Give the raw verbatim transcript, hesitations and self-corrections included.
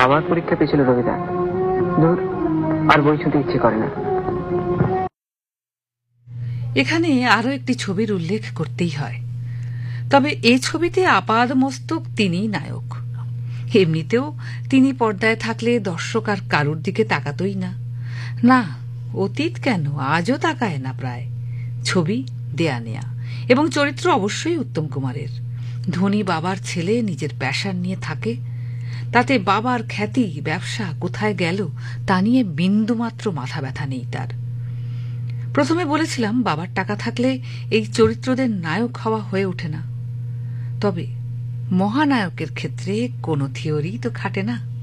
আবার পরীক্ষা পেয়েছিল রবিদা। দূর, আর বই শুনতে ইচ্ছে করে না। এখানে আরো একটি ছবির উল্লেখ করতেই হয়। তবে এই ছবিতে আপাদ মস্তক তিনিই নায়ক। এমনিতেও তিনি পর্দায় থাকলে দর্শক আর কারুর দিকে তাকাতই না। না, অতীত কেন, আজও তাকায় না প্রায়। ছবি দেয়া নেয়া, এবং চরিত্র অবশ্যই উত্তম কুমারের। ধনী বাবার ছেলে নিজের প্যাশন নিয়ে থাকে, তাতে বাবার খ্যাতি ব্যবসা কোথায় গেল তা নিয়ে বিন্দুমাত্র মাথা ব্যথা নেই তার। প্রথমে বলেছিলাম বাবার টাকা থাকলে এই চরিত্রদের নায়ক হওয়া হয়ে ওঠে না। তবে মহানায়কের ক্ষেত্রে কোনো থিওরি তো খাটে না।